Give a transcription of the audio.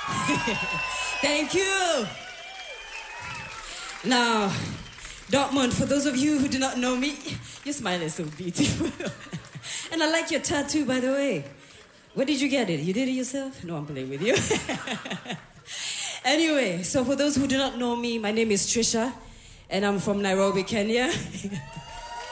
Thank you. Now, Dortmund, for those of you who do not know me, your smile is so beautiful. And I like your tattoo, by the way. Where did you get it? You did it yourself? No, I'm playing with you. Anyway, so for those who do not know me, my name is Trisha, and I'm from Nairobi, Kenya.